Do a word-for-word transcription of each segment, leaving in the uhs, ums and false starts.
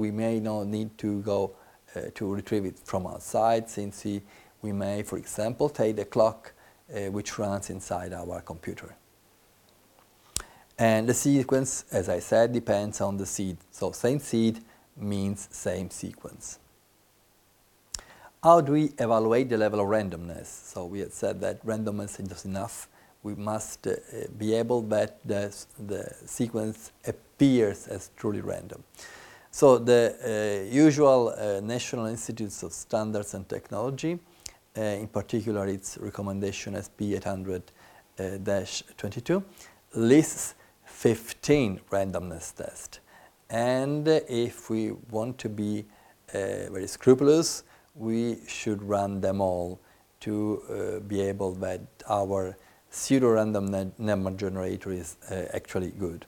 we may not need to go uh, to retrieve it from outside, since we, we may, for example, take the clock uh, which runs inside our computer. And the sequence, as I said, depends on the seed. So same seed means same sequence. How do we evaluate the level of randomness? So we had said that randomness is enough. We must uh, be able that the, the sequence appears as truly random. So the uh, usual uh, National Institutes of Standards and Technology, uh, in particular its recommendation S P eight hundred dash twenty-two, lists fifteen randomness tests. And uh, if we want to be uh, very scrupulous, we should run them all to uh, be able that our pseudo-random number generator is uh, actually good.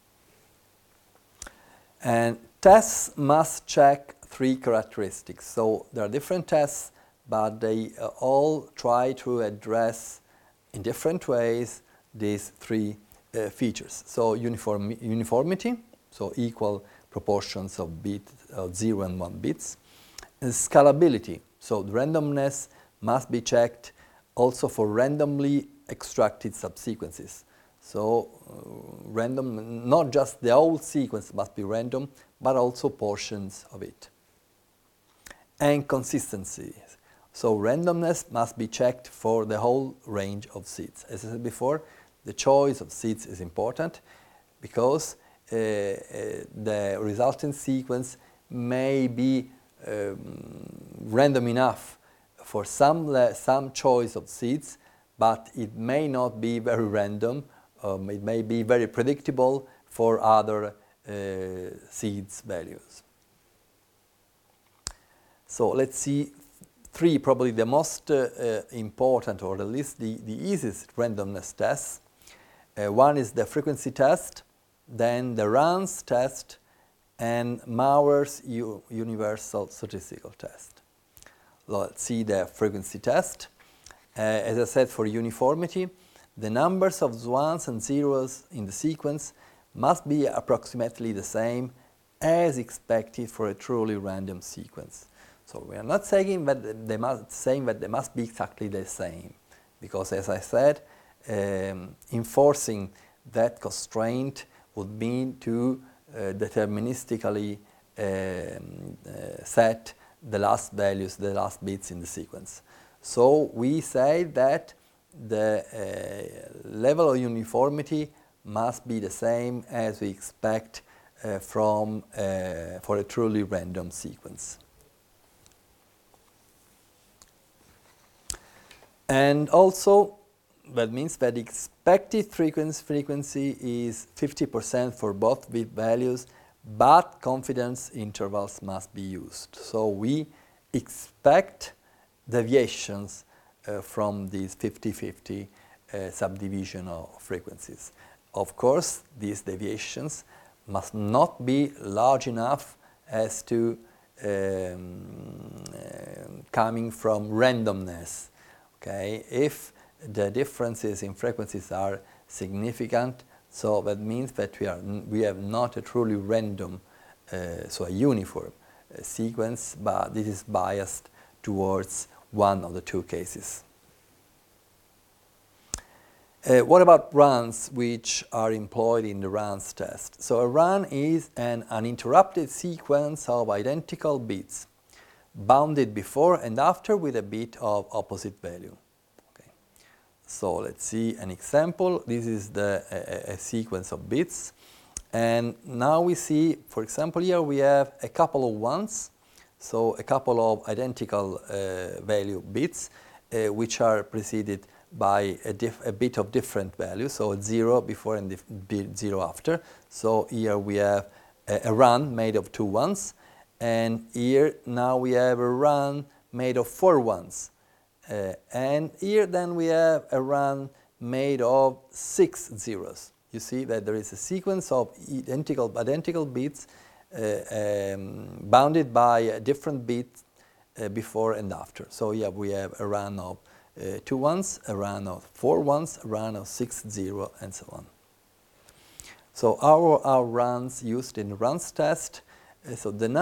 And tests must check three characteristics. So there are different tests, but they uh, all try to address in different ways these three uh, features. So uniform, uniformity, so equal proportions of bit of zero and one bits. And scalability, so the randomness must be checked also for randomly extracted subsequences. So uh, random, not just the whole sequence must be random, but also portions of it. And consistency, so randomness must be checked for the whole range of seeds. As I said before, the choice of seeds is important because uh, uh, the resulting sequence may be Um, random enough for some, some choice of seeds, but it may not be very random. Um, it may be very predictable for other uh, seeds values. So let's see three, probably the most uh, uh, important, or at least the, the easiest randomness tests. Uh, one is the frequency test, then the runs test, and Mauer's U universal statistical test. Let's see the frequency test. Uh, as I said, for uniformity, the numbers of ones and zeros in the sequence must be approximately the same as expected for a truly random sequence. So we are not saying that they must, saying that they must be exactly the same, because as I said, um, enforcing that constraint would mean to Uh, deterministically um, uh, set the last values, the last bits in the sequence. So we say that the uh, level of uniformity must be the same as we expect uh, from uh, for a truly random sequence. And also, that means that the expected frequency, frequency is fifty percent for both bit values, but confidence intervals must be used. So we expect deviations uh, from these fifty fifty uh, subdivision of frequencies. Of course, these deviations must not be large enough as to um, uh, coming from randomness. Okay, if the differences in frequencies are significant, so that means that we are we have not a truly random, uh, so a uniform uh, sequence, but this is biased towards one of the two cases. Uh, what about runs which are employed in the runs test? So a run is an uninterrupted sequence of identical bits, bounded before and after with a bit of opposite value. So let's see an example. This is the a, a sequence of bits, and now we see, for example, here we have a couple of ones, so a couple of identical uh, value bits, uh, which are preceded by a, a bit of different value, so a zero before and zero after. So here we have a, a run made of two ones, and here now we have a run made of four ones. Uh, and here then we have a run made of six zeros. You see that there is a sequence of identical, identical bits uh, um, bounded by a different bit uh, before and after. So here we have a run of uh, two ones, a run of four ones, a run of six zero, and so on. So our, our runs used in the runs test, uh, so the